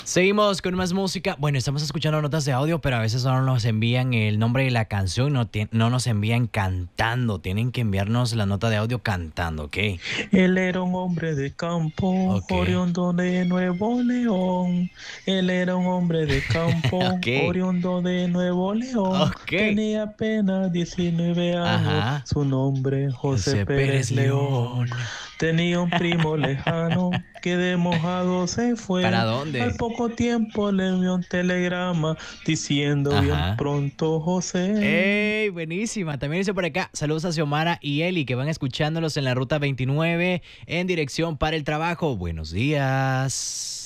Seguimos con más música. Bueno, estamos escuchando notas de audio, pero a veces solo nos envían el nombre de la canción, no nos envían cantando. Tienen que enviarnos la nota de audio cantando, ¿ok? Él era un hombre de campo, Ok. oriundo de Nuevo León. Él era un hombre de campo, Ok. oriundo de Nuevo León. Ok. Tenía apenas 19 años, Ajá. su nombre José José Pérez Pérez León. León. Tenía un primo lejano que de mojado se ¿Para fue. Al dónde? poco tiempo le envió un telegrama diciendo bien Ajá. pronto José. ¡Ey! Buenísima. También dice por acá, saludos a Xiomara y Eli que van escuchándolos en la ruta 29 en dirección para el trabajo. Buenos días.